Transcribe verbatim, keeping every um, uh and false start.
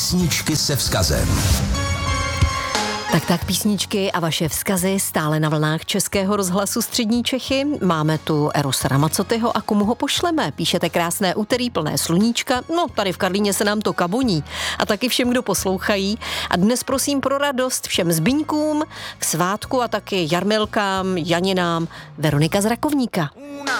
Písničky se vzkazem. Tak tak písničky a vaše vzkazy stále na vlnách Českého rozhlasu Střední Čechy. Máme tu Erosa Ramazzotyho a komu ho pošleme? Píšete krásné úterý plné sluníčka, no tady v Karlíně se nám to kaboní. A taky všem, kdo poslouchají. A dnes prosím pro radost všem Zbyňkům, k svátku a taky Jarmilkám, Janinám, Veronika z Rakovníka.